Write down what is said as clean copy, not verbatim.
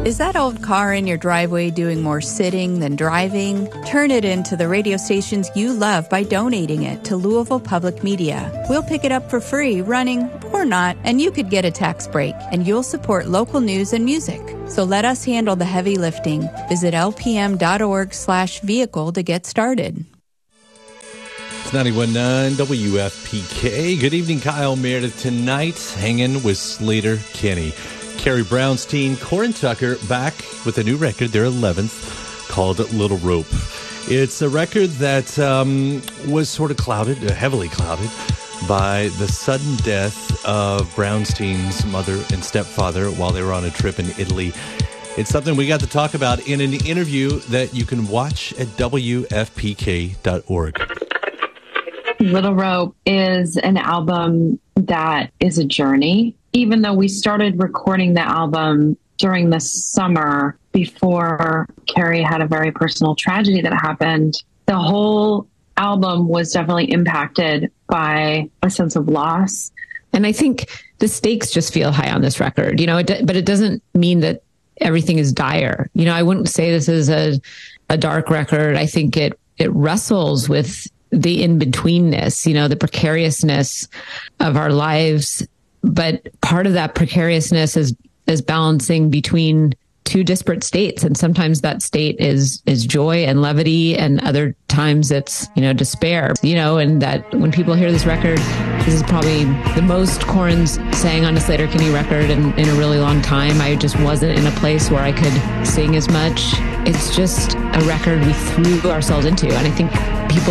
Is that old car in your driveway doing more sitting than driving? Turn it into the radio stations you love by donating it to Louisville Public Media. We'll pick it up for free, running or not, and you could get a tax break, and you'll support local news and music. So let us handle the heavy lifting. Visit lpm.org/vehicle to get started. It's 91.9 WFPK. Good evening, Kyle Meredith. Tonight, hanging with Slater Kinney. Carrie Brownstein, Corin Tucker back with a new record, their 11th, called Little Rope. It's a record that was sort of clouded, heavily clouded, by the sudden death of Brownstein's mother and stepfather while they were on a trip in Italy. It's something we got to talk about in an interview that you can watch at WFPK.org. Little Rope is an album that is a journey. Even though we started recording the album during the summer before Carrie had a very personal tragedy that happened, the whole album was definitely impacted by a sense of loss. And I think the stakes just feel high on this record, but it doesn't mean that everything is dire. I wouldn't say this is a dark record. I think it wrestles with the in-betweenness, the precariousness of our lives. But part of that precariousness is balancing between two disparate states. And sometimes that state is joy and levity, and other times it's, despair, and that when people hear this record, this is probably the most Corin's sang on a Slater Kinney record in a really long time. I just wasn't in a place where I could sing as much. It's just a record we threw ourselves into. And I think